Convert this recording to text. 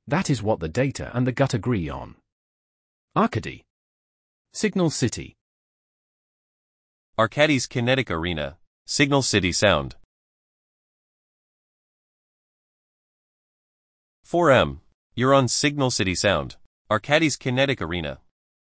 That is what the data and the gut agree on. Arcady. Signal City. Arcadis Kinetic Arena, Signal City Sound. 4M. You're on Signal City Sound, Arcadis Kinetic Arena.